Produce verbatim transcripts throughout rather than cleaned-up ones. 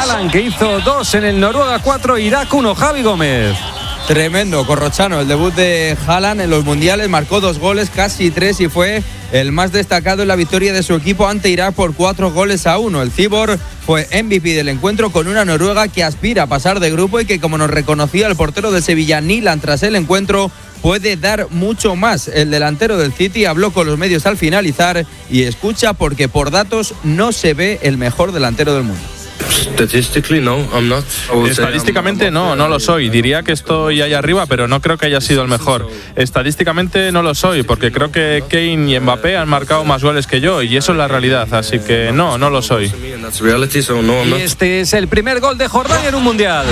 Haaland, que hizo dos en el Noruega cuatro, Irak uno. Javi Gómez. Tremendo, Corrochano, el debut de Haaland en los mundiales, marcó dos goles, casi tres, y fue el más destacado en la victoria de su equipo ante Irak por cuatro goles a uno. El Cibor fue M V P del encuentro con una Noruega que aspira a pasar de grupo y que, como nos reconocía el portero de Sevilla, Nilan, tras el encuentro, puede dar mucho más. El delantero del City habló con los medios al finalizar y escucha, porque por datos no se ve el mejor delantero del mundo. Estadísticamente no, no lo soy. Diría que estoy ahí arriba, pero no creo que haya sido el mejor. Estadísticamente no lo soy, porque creo que Kane y Mbappé han marcado más goles que yo, y eso es la realidad, así que no, no lo soy. Y este es el primer gol de Jordania en un mundial.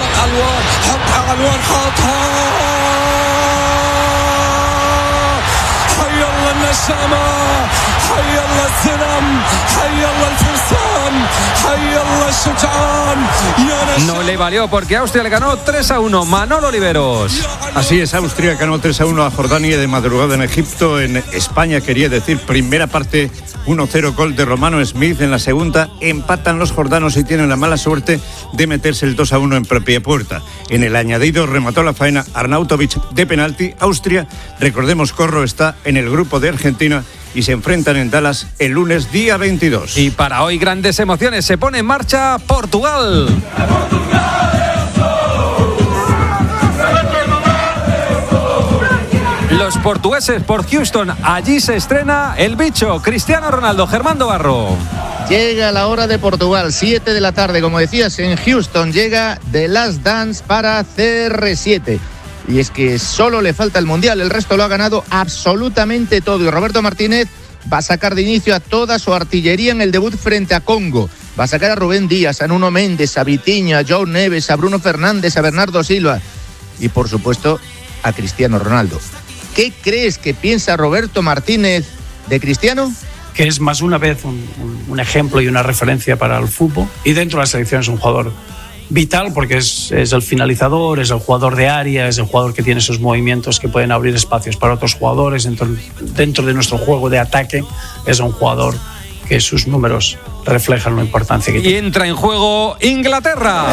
No le valió, porque Austria le ganó tres a uno. Manolo Oliveros. Así es, Austria ganó tres a uno a Jordania de madrugada en Egipto. En España, quería decir, primera parte uno cero, gol de Romano Smith. En la segunda empatan los jordanos y tienen la mala suerte de meterse el dos a uno en propia puerta. En el añadido remató la faena Arnautovic de penalti. Austria, recordemos, Corro, está en el grupo de Argentina y se enfrentan en Dallas el lunes día veintidós. Y para hoy grandes emociones, se pone en marcha Portugal. Los portugueses por Houston, allí se estrena el bicho Cristiano Ronaldo. Germán Barro. Llega la hora de Portugal, siete de la tarde, como decías, en Houston llega The Last Dance para C R siete. Y es que solo le falta el Mundial, el resto lo ha ganado absolutamente todo. Y Roberto Martínez va a sacar de inicio a toda su artillería en el debut frente a Congo. Va a sacar a Rubén Díaz, a Nuno Méndez, a Vitinha, a João Neves, a Bruno Fernández, a Bernardo Silva y, por supuesto, a Cristiano Ronaldo. ¿Qué crees que piensa Roberto Martínez de Cristiano? Que es más una vez un, un, un ejemplo y una referencia para el fútbol. Y dentro de la selección es un jugador vital, porque es, es el finalizador, es el jugador de área, es el jugador que tiene esos movimientos que pueden abrir espacios para otros jugadores. Dentro, dentro de nuestro juego de ataque es un jugador que sus números reflejan la importancia que tiene. Y entra en juego Inglaterra.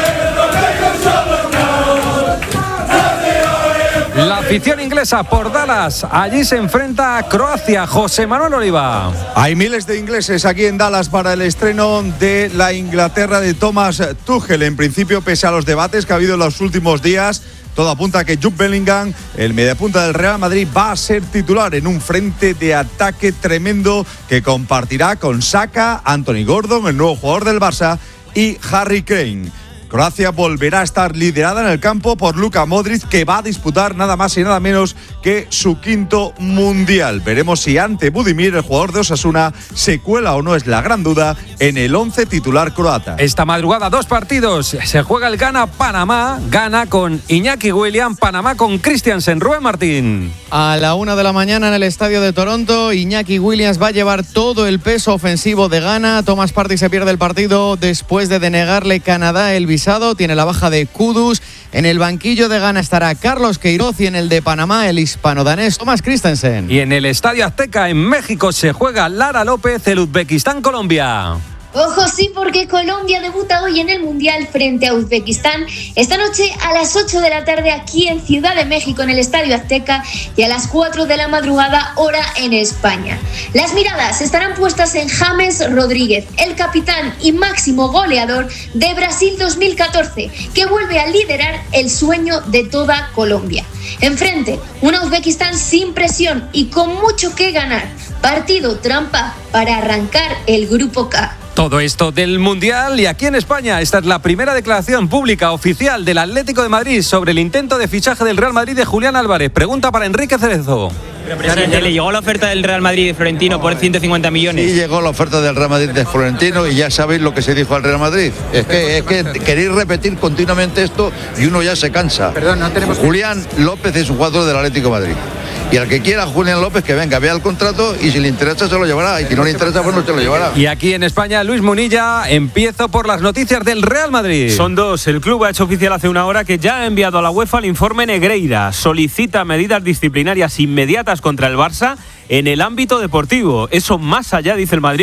La afición inglesa por Dallas, allí se enfrenta a Croacia. José Manuel Oliva. Hay miles de ingleses aquí en Dallas para el estreno de la Inglaterra de Thomas Tuchel. En principio, pese a los debates que ha habido en los últimos días, todo apunta a que Jude Bellingham, el mediapunta del Real Madrid, va a ser titular en un frente de ataque tremendo que compartirá con Saka, Anthony Gordon, el nuevo jugador del Barça, y Harry Kane. Croacia volverá a estar liderada en el campo por Luka Modric, que va a disputar nada más y nada menos que su quinto mundial. Veremos si ante Budimir, el jugador de Osasuna, se cuela o no, es la gran duda en el once titular croata. Esta madrugada dos partidos. Se juega el Ghana-Panamá. Ghana con Iñaki Williams, Panamá con Christiansen. Rubén Martín. A la una de la mañana en el estadio de Toronto, Iñaki Williams va a llevar todo el peso ofensivo de Ghana. Thomas Partey se pierde el partido después de denegarle Canadá el visado. Tiene la baja de Kudus. En el banquillo de Ghana estará Carlos Queiroz y en el de Panamá el hispano-danés Thomas Christensen. Y en el Estadio Azteca en México se juega Lara López, el Uzbekistán-Colombia. Ojo, sí, porque Colombia debuta hoy en el Mundial frente a Uzbekistán. Esta noche a las ocho de la tarde aquí en Ciudad de México, en el Estadio Azteca, y a las cuatro de la madrugada, hora en España. Las miradas estarán puestas en James Rodríguez, el capitán y máximo goleador de Brasil dos mil catorce, que vuelve a liderar el sueño de toda Colombia. Enfrente, una Uzbekistán sin presión y con mucho que ganar. Partido trampa para arrancar el Grupo K. Todo esto del Mundial, y aquí en España esta es la primera declaración pública oficial del Atlético de Madrid sobre el intento de fichaje del Real Madrid de Julián Álvarez. Pregunta para Enrique Cerezo. Presidente, ¿le llegó la oferta del Real Madrid de Florentino por ciento cincuenta millones? Sí, llegó la oferta del Real Madrid de Florentino y ya sabéis lo que se dijo al Real Madrid. Es que, es que queréis repetir continuamente esto y uno ya se cansa. Perdón, no tenemos... Julián López es un jugador del Atlético de Madrid. Y al que quiera Julián López, que venga, vea el contrato y si le interesa se lo llevará. Y si no le interesa, pues no se lo llevará. Y aquí en España, Luis Munilla, empiezo por las noticias del Real Madrid. Son dos. El club ha hecho oficial hace una hora que ya ha enviado a la UEFA el informe Negreira. Solicita medidas disciplinarias inmediatas contra el Barça en el ámbito deportivo. Eso más allá, dice el Madrid,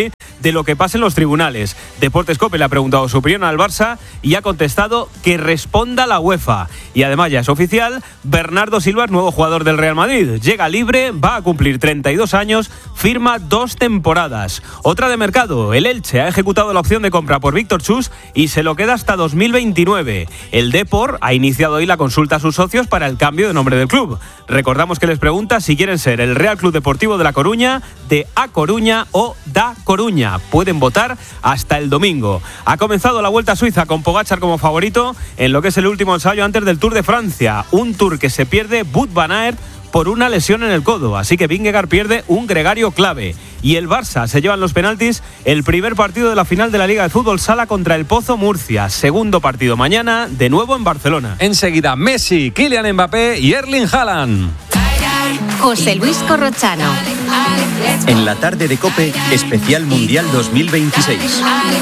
de lo que pasa en los tribunales. Deportes Cope le ha preguntado su opinión al Barça y ha contestado que responda la UEFA. Y además ya es oficial, Bernardo Silva es nuevo jugador del Real Madrid. Llega libre, va a cumplir treinta y dos años, firma dos temporadas. Otra de mercado, el Elche ha ejecutado la opción de compra por Víctor Chus y se lo queda hasta dos mil veintinueve. El Depor ha iniciado hoy la consulta a sus socios para el cambio de nombre del club. Recordamos que les pregunta si quieren ser el Real Club Deportivo de La Coruña, de A Coruña o Da Coruña. Pueden votar hasta el domingo. Ha comenzado la Vuelta a Suiza con Pogačar como favorito en lo que es el último ensayo antes del Tour de Francia. Un Tour que se pierde Wout van Aert por una lesión en el codo, así que Vingegaard pierde un gregario clave. Y el Barça se lleva en los penaltis el primer partido de la final de la Liga de Fútbol Sala contra el Pozo Murcia. Segundo partido mañana, de nuevo en Barcelona. Enseguida Messi, Kylian Mbappé y Erling Haaland. José Luis Corrochano. En la tarde de COPE, especial Mundial dos mil veintiséis.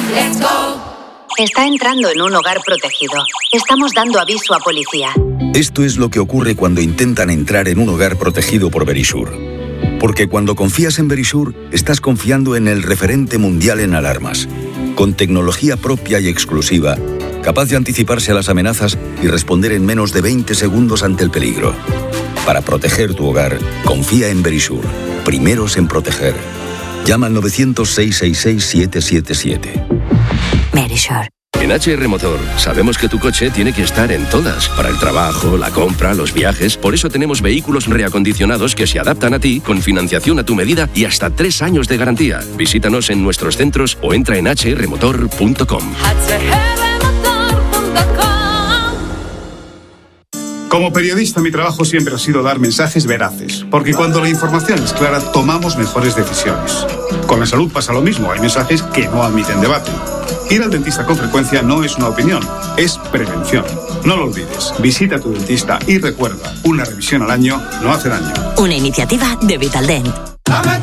Está entrando en un hogar protegido. Estamos dando aviso a policía. Esto es lo que ocurre cuando intentan entrar en un hogar protegido por Verisur. Porque cuando confías en Verisur, estás confiando en el referente mundial en alarmas. Con tecnología propia y exclusiva, capaz de anticiparse a las amenazas y responder en menos de veinte segundos ante el peligro. Para proteger tu hogar, confía en Verisur. Primeros en proteger. Llama al novecientos, seiscientos sesenta y seis, siete siete siete. Verisur. En H R Motor sabemos que tu coche tiene que estar en todas, para el trabajo, la compra, los viajes. Por eso tenemos vehículos reacondicionados que se adaptan a ti, con financiación a tu medida y hasta tres años de garantía. Visítanos en nuestros centros o entra en h r motor punto com. Como periodista, mi trabajo siempre ha sido dar mensajes veraces, porque cuando la información es clara, tomamos mejores decisiones. Con la salud pasa lo mismo, hay mensajes que no admiten debate. Ir al dentista con frecuencia no es una opinión, es prevención. No lo olvides, visita a tu dentista y recuerda, una revisión al año no hace daño. Una iniciativa de Vitaldent.